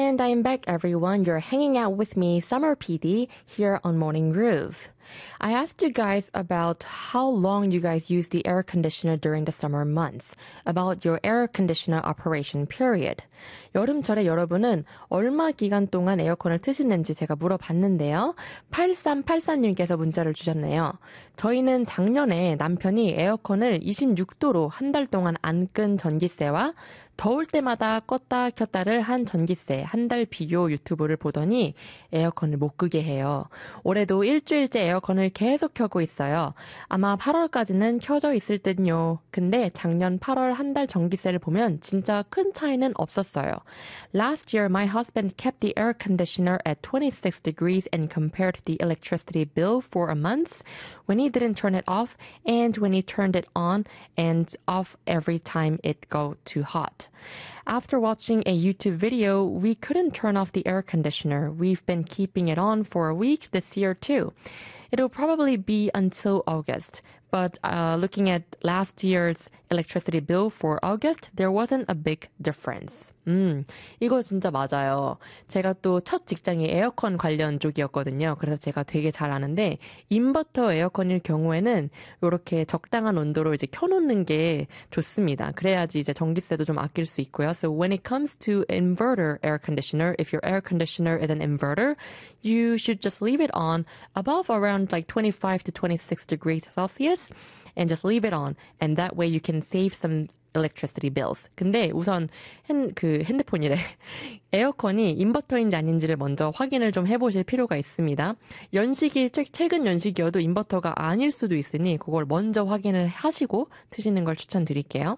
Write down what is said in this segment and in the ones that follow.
And I'm back, everyone. You're hanging out with me, Summer PD, here on Morning Groove. I asked you guys about how long you guys use the air conditioner during the summer months, about your air conditioner operation period. 여름철에 여러분은 얼마 기간 동안 에어컨을 트시는지 제가 물어봤는데요. 8384님께서 문자를 주셨네요. 저희는 작년에 남편이 에어컨을 26도로 한 달 동안 안 끈 전기세와 더울 때마다 껐다 켰다를 한 전기세 한 달 비교 유튜브를 보더니 에어컨을 못 끄게 해요. 올해도 일주일째 에어컨을 계속 켜고 있어요. 아마 8월까지는 켜져 있을 듯요. 근데 작년 8월 한 달 전기세를 보면 진짜 큰 차이는 없었어요. Last year, my husband kept the air conditioner at 26 degrees and compared the electricity bill for a month when he didn't turn it off and when he turned it on and off every time it got too hot. After watching a YouTube video, we couldn't turn off the air conditioner. We've been keeping it on for a week this year too. It'll probably be until August. But looking at last year's electricity bill for August, there wasn't a big difference. 이거 진짜 맞아요. 제가 또 첫 직장이 에어컨 관련 쪽이었거든요. 그래서 제가 되게 잘 아는데 인버터 에어컨일 경우에는 이렇게 적당한 온도로 이제 켜놓는 게 좋습니다. 그래야지 이제 전기세도 좀 아낄 수 있고요. So when it comes to inverter air conditioner, if your air conditioner is an inverter, you should just leave it on above around like 25 to 26 degrees Celsius. And just leave it on. And that way you can save some electricity bills. 근데 우선 핸드폰이래. 에어컨이 인버터인지 아닌지를 먼저 확인을 좀 해보실 필요가 있습니다. 연식이 최근 연식이어도 인버터가 아닐 수도 있으니 그걸 먼저 확인을 하시고 트시는 걸 추천드릴게요.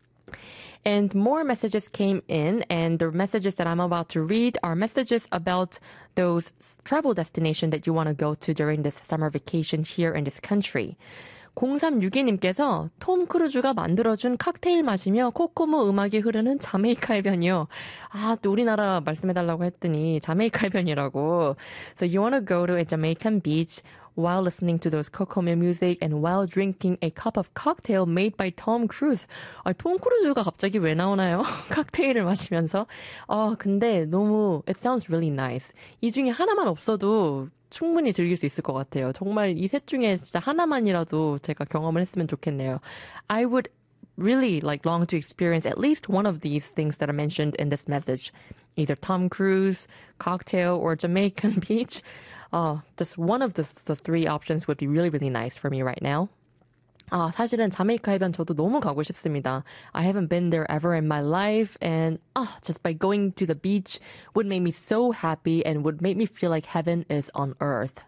And more messages came in, and the messages that I'm about to read are messages about those travel destinations that you want to go to during this summer vacation here in this country. 0362님께서 톰 크루즈가 만들어준 칵테일 마시며 코코모 음악이 흐르는 자메이카 해변이요. 아, 또 우리나라 말씀해달라고 했더니 자메이카 해변이라고. So you want to go to a Jamaican beach while listening to those Kokomo music and while drinking a cup of cocktail made by Tom Cruise. 아, 톰 크루즈가 갑자기 왜 나오나요? 칵테일을 마시면서. 근데 너무 it sounds really nice. 이 중에 하나만 없어도 충분히 즐길 수 있을 것 같아요. 정말 이 셋 중에 진짜 하나만이라도 제가 경험을 했으면 좋겠네요. I would really long to experience at least one of these things that are mentioned in this message. Either Tom Cruise, cocktail, or Jamaican beach. Just one of the three options would be really, really nice for me right now. 사실은 자메이카 해변 저도 너무 가고 싶습니다. I haven't been there ever in my life and just by going to the beach would make me so happy and would make me feel like heaven is on earth.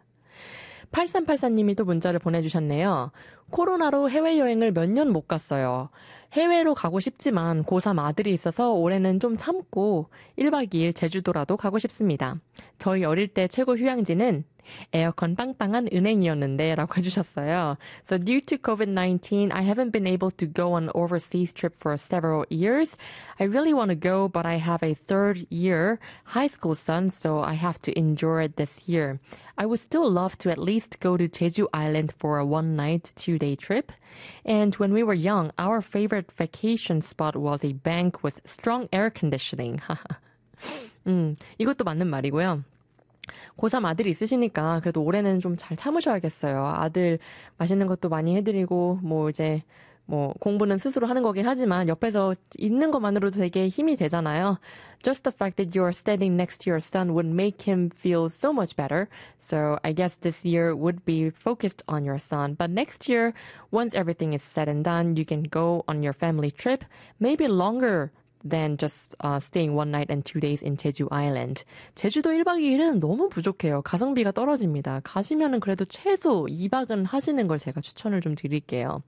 8384님이 또 문자를 보내주셨네요. 코로나로 해외여행을 몇 년 못 갔어요. 해외로 가고 싶지만 고3 아들이 있어서 올해는 좀 참고 1박 2일 제주도라도 가고 싶습니다. 저희 어릴 때 최고 휴양지는 에어컨 빵빵한 은행이었는데 라고 해주셨어요. So due to COVID-19, I haven't been able to go on an overseas trip for several years. I really want to go, but I have a third year high school son, so I have to endure it this year. I would still love to at least go to Jeju Island for a one-night, two-day trip. And when we were young, our favorite vacation spot was a bank with strong air conditioning. 이것도 맞는 말이고요. 고3 아들이 있으시니까 그래도 올해는 좀 잘 참으셔야겠어요. 아들 맛있는 것도 많이 해드리고 공부는 스스로 하는 거긴 하지만 옆에서 있는 것만으로도 되게 힘이 되잖아요. Just the fact that you're standing next to your son would make him feel so much better. So I guess this year would be focused on your son. But next year, once everything is said and done, you can go on your family trip, maybe longer than just staying one night and 2 days in Jeju Island. 제주도 1박 2일은 너무 부족해요. 가성비가 떨어집니다. 가시면은 그래도 최소 2박은 하시는 걸 제가 추천을 좀 드릴게요.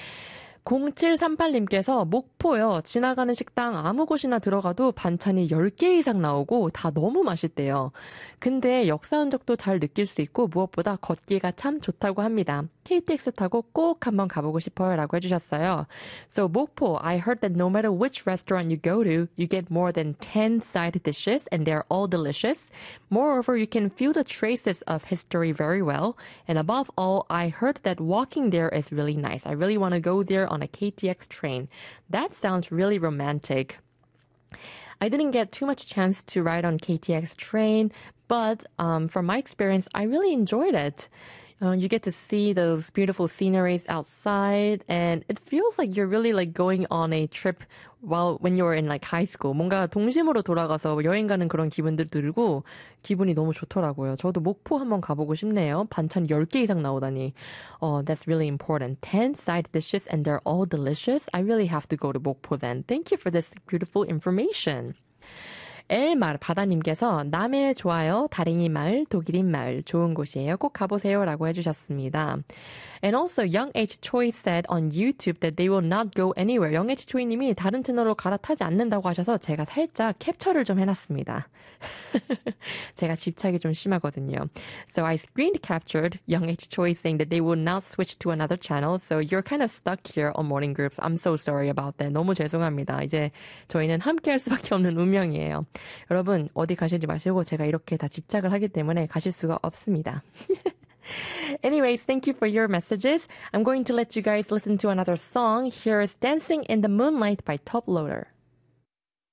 0738님께서 목포요. 지나가는 식당 아무 곳이나 들어가도 반찬이 10개 이상 나오고 다 너무 맛있대요. 근데 역사 흔적도 잘 느낄 수 있고 무엇보다 걷기가 참 좋다고 합니다. KTX 타고 꼭 한번 가보고 싶어요 라고 해주셨어요. So 목포, I heard that no matter which restaurant you go to, you get more than 10 side dishes and they're all delicious. Moreover, you can feel the traces of history very well. And above all, I heard that walking there is really nice. I really want to go there on a KTX train. That sounds really romantic. I didn't get too much chance to ride on KTX train, but from my experience, I really enjoyed it. You get to see those beautiful sceneries outside, and it feels like you're really like going on a trip when you were in like high school. 뭔가 동심으로 돌아가서 여행 가는 그런 기분들 들고 기분이 너무 좋더라고요. 저도 목포 한번 가보고 싶네요. 반찬 10개 이상 나오다니. That's really important. 10 side dishes and they're all delicious. I really have to go to 목포 then. Thank you for this beautiful information. 엘말 바다님께서 남해 좋아요. 다랭이 마을, 독일인 마을 좋은 곳이에요. 꼭 가보세요. 라고 해주셨습니다. And also Young H Choi said on YouTube that they will not go anywhere. Young H Choi 님이 다른 채널로 갈아타지 않는다고 하셔서 제가 살짝 캡처를 좀 해놨습니다. 제가 집착이 좀 심하거든요. So I screen captured Young H Choi saying that they will not switch to another channel. So you're kind of stuck here on Morning Groups. I'm so sorry about that. 너무 죄송합니다. 이제 저희는 함께 할 수밖에 없는 운명이에요. 여러분 어디 가시지 마시고 제가 이렇게 다 집착을 하기 때문에 가실 수가 없습니다. Anyways, thank you for your messages. I'm going to let you guys listen to another song. Here is Dancing in the Moonlight by Top Loader.